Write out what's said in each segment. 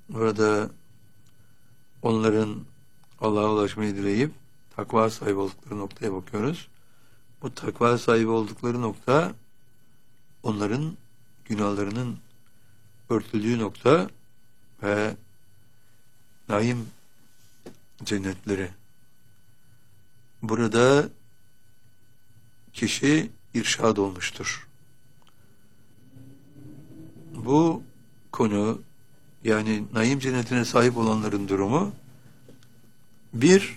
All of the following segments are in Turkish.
Burada onların Allah'a ulaşmayı dileyip takva sahibi oldukları noktaya bakıyoruz. Bu takva sahibi oldukları nokta onların günahlarının örtüldüğü nokta ve naim cennetleri. Burada kişi irşad olmuştur. Bu konu, yani naim cennetine sahip olanların durumu, bir,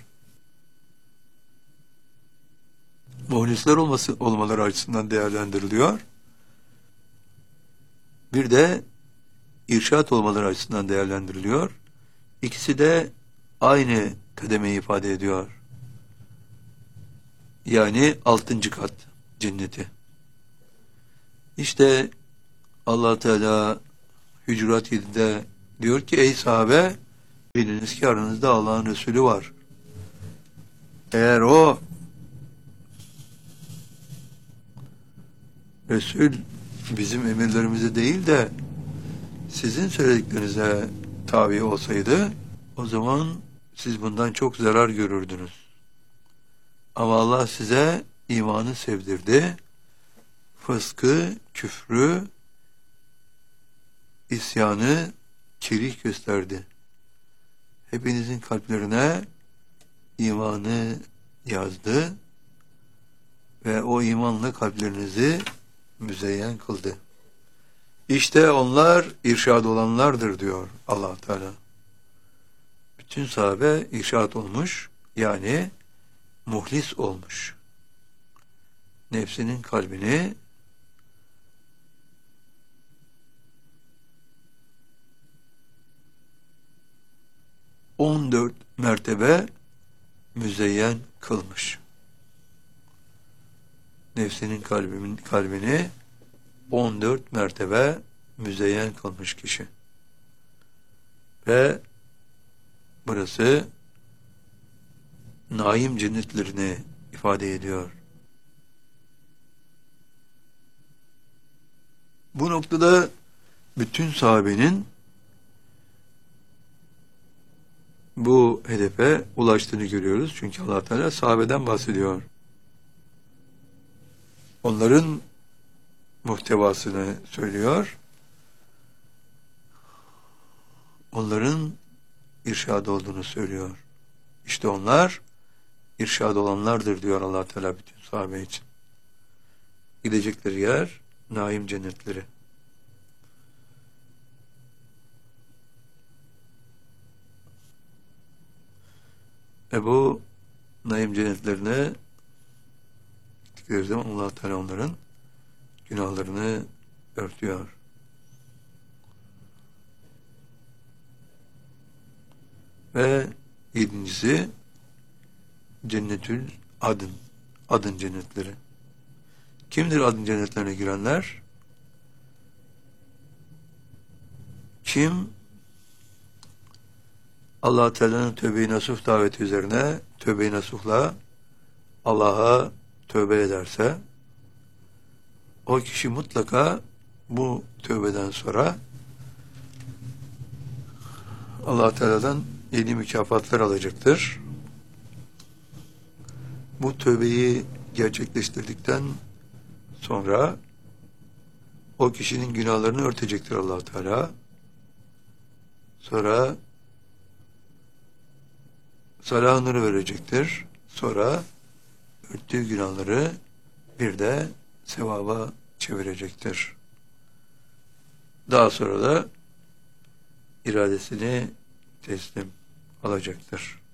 muhlisler olmaları açısından değerlendiriliyor. Bir de irşat olmaları açısından değerlendiriliyor. İkisi de aynı kademeyi ifade ediyor. Yani 6. kat cenneti. İşte Allah Teala Hücurat 7'de diyor ki, ey sahabe, biliniz ki aranızda Allah'ın Resulü var. Eğer o Resul bizim emirlerimize değil de sizin söylediklerinize tabi olsaydı, o zaman siz bundan çok zarar görürdünüz. Ama Allah size imanı sevdirdi, fıskı, küfrü, isyanı kerih gösterdi. Hepinizin kalplerine imanı yazdı ve o imanla kalplerinizi müzeyyen kıldı. İşte onlar irşad olanlardır diyor Allah Teala. Bütün sahabe irşad olmuş, yani muhlis olmuş. Nefsinin kalbini ...14 mertebe müzeyyen kılmış. Nefsinin kalbini 14 mertebe müzeyyen kılmış kişi. Ve burası naim cennetlerini ifade ediyor. Bu noktada bütün sahabenin bu hedefe ulaştığını görüyoruz. Çünkü Allah Teala sahabeden bahsediyor. Onların muhtevasını söylüyor. Onların irşad olduğunu söylüyor. İşte onlar irşad olanlardır diyor Allah Teala bütün sahabe için. Gidecekleri yer naim cennetleri. Bu naim cennetlerine gittikleri zaman Allah Teala onların günahlarını örtüyor. Ve 7.'si Cennetül Adın, adın cennetleri. Kimdir adın cennetlerine girenler? Kim Allah Teala'nın tövbe-i nasuh daveti üzerine tövbe-i nasuhla Allah'a tövbe ederse, o kişi mutlaka bu tövbeden sonra Allah Teala'dan yeni mükafatlar alacaktır. Bu tövbeyi gerçekleştirdikten sonra o kişinin günahlarını örtecektir Allah Teala. Sonra salahını verecektir. Sonra örttüğü günahları bir de sevaba çevirecektir. Daha sonra da iradesini teslim alacaktır.